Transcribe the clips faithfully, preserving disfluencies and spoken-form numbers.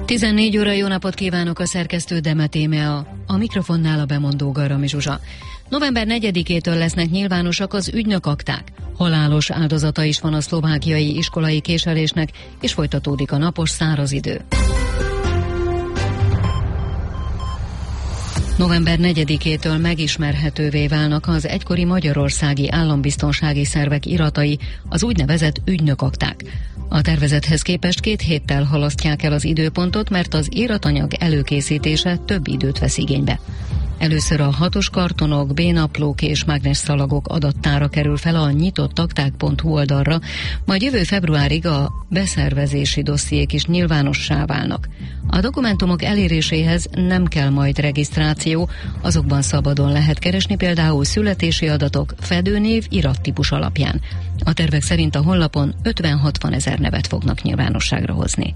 tizennégy óra, jó napot kívánok, a szerkesztő Demet Émea, a mikrofonnál a bemondó Garami Zsuzsa. november negyedikétől lesznek nyilvánosak az ügynökakták. Halálos áldozata is van a szlovákiai iskolai késelésnek, és folytatódik a napos száraz idő. november negyedikétől megismerhetővé válnak az egykori magyarországi állambiztonsági szervek iratai, az úgynevezett ügynökakták. A tervezethez képest két héttel halasztják el az időpontot, mert az iratanyag előkészítése több időt vesz igénybe. Először a hatos kartonok, bénaplók és mágnesszalagok adattára kerül fel a nyitott akták pont hu oldalra, majd jövő februárig a beszervezési dossziék is nyilvánossá válnak. A dokumentumok eléréséhez nem kell majd regisztráció, azokban szabadon lehet keresni például születési adatok, fedőnév, irattípus alapján. A tervek szerint a honlapon ötven-hatvan ezer nevet fognak nyilvánosságra hozni.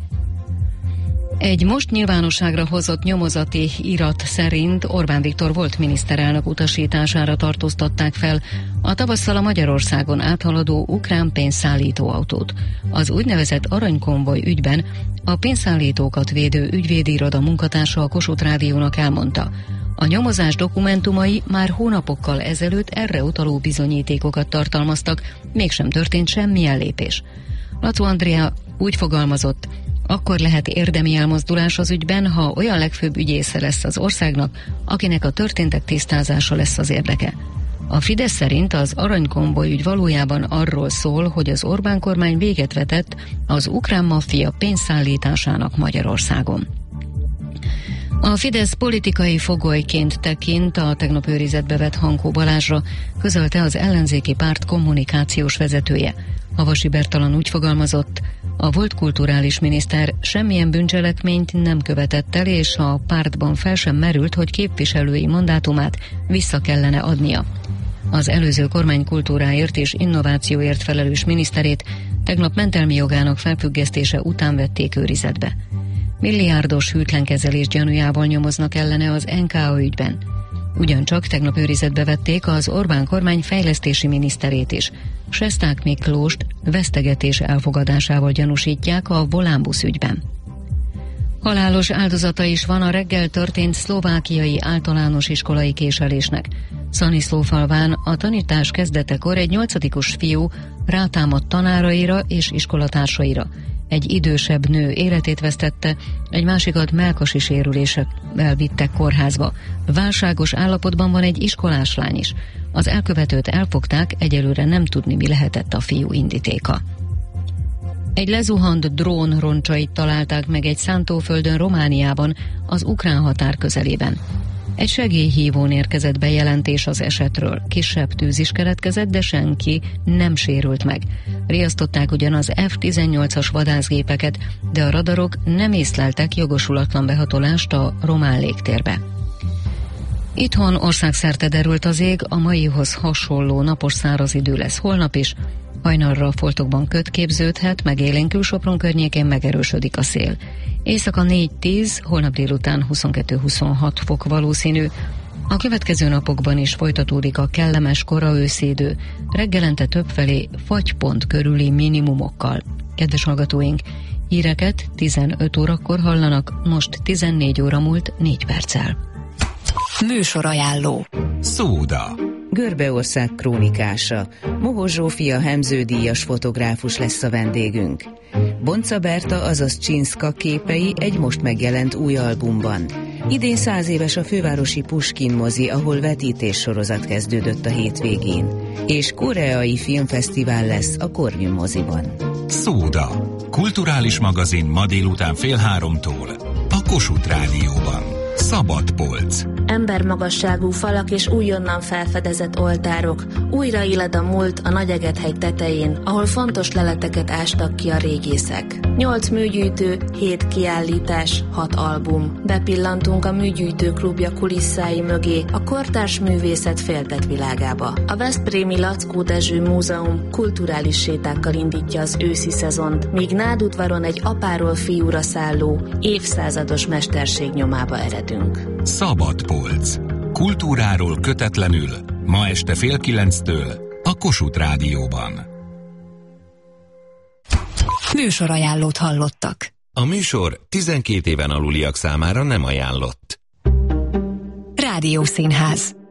Egy most nyilvánosságra hozott nyomozati irat szerint Orbán Viktor volt miniszterelnök utasítására tartóztatták fel a tavasszal a Magyarországon áthaladó ukrán pénzszállító autót. Az úgynevezett aranykonvoj ügyben a pénzszállítókat védő ügyvédiroda munkatársa a Kossuth Rádiónak elmondta: a nyomozás dokumentumai már hónapokkal ezelőtt erre utaló bizonyítékokat tartalmaztak, mégsem történt semmilyen lépés. Lacó Andrea úgy fogalmazott: akkor lehet érdemi elmozdulás az ügyben, ha olyan legfőbb ügyésze lesz az országnak, akinek a történtek tisztázása lesz az érdeke. A Fidesz szerint az aranykonvoj ügy valójában arról szól, hogy az Orbán kormány véget vetett az ukrán maffia pénzszállításának Magyarországon. A Fidesz politikai fogolyként tekint a tegnap őrizetbe vett Hankó Balázsra, közölte az ellenzéki párt kommunikációs vezetője. Havasi Bertalan úgy fogalmazott: a volt kulturális miniszter semmilyen bűncselekményt nem követett el, és a pártban fel sem merült, hogy képviselői mandátumát vissza kellene adnia. Az előző kormány kultúráért és innovációért felelős miniszterét tegnap mentelmi jogának felfüggesztése után vették őrizetbe. Milliárdos hűtlenkezelés gyanújával nyomoznak ellene az en ká á ügyben. Ugyancsak tegnap őrizetbe vették az Orbán kormány fejlesztési miniszterét is. Sesták Miklóst vesztegetés elfogadásával gyanúsítják a Volánbusz ügyben. Halálos áldozata is van a reggel történt szlovákiai általános iskolai késelésnek. Szaniszlófalván a tanítás kezdetekor egy nyolcadikos fiú rátámadt tanáraira és iskolatársaira. Egy idősebb nő életét vesztette, egy másikat mellkasi sérülésekkel vittek kórházba. Válságos állapotban van egy iskolás lány is. Az elkövetőt elfogták, egyelőre nem tudni, mi lehetett a fiú indítéka. Egy lezuhant drón roncsait találták meg egy szántóföldön Romániában, az ukrán határ közelében. Egy segélyhívón érkezett bejelentés az esetről. Kisebb tűz is keletkezett, de senki nem sérült meg. Riasztották ugyan az ef tizennyolcas vadászgépeket, de a radarok nem észleltek jogosulatlan behatolást a román légtérbe. Itthon országszerte derült az ég, a maihoz hasonló napos száraz idő lesz holnap is. Hajnalra a foltokban köd képződhet, megélénkül, Sopron környékén megerősödik a szél. Éjszaka négy-tíz, holnap délután huszonkettő-huszonhat fok valószínű. A következő napokban is folytatódik a kellemes kora őszidő, reggelente többfelé fagypont körüli minimumokkal. Kedves hallgatóink, híreket tizenöt órakor hallanak, most tizennégy óra múlt négy perccel. Műsorajánló. Szóda. Görbeország krónikása. Mohos Zsófia Hemző-díjas fotográfus lesz a vendégünk. Bonca Berta, azaz Csinszka képei egy most megjelent új albumban. Idén száz éves a fővárosi Puskin mozi, ahol vetítés sorozat kezdődött a hétvégén. És koreai filmfesztivál lesz a Corvin moziban. Szóda. Kulturális magazin ma délután fél háromtól a Kossuth Rádióban. Szabad polc. Embermagasságú falak és újonnan felfedezett oltárok. Újra éled a múlt a Nagyeget-hegy tetején, ahol fontos leleteket ástak ki a régészek. Nyolc műgyűjtő, hét kiállítás, hat album. Bepillantunk a műgyűjtő klubja kulisszái mögé, a kortárs művészet féltett világába. A veszprémi Lackó Dezső Múzeum kulturális sétákkal indítja az őszi szezont, míg Nádudvaron egy apáról fiúra szálló, évszázados mesterség nyomába eredünk. Szabad polc. Kultúráról kötetlenül, ma este fél kilenctől a Kossuth Rádióban. Műsorajánlót hallottak. A műsor tizenkét éven aluliak számára nem ajánlott. Rádiószínház.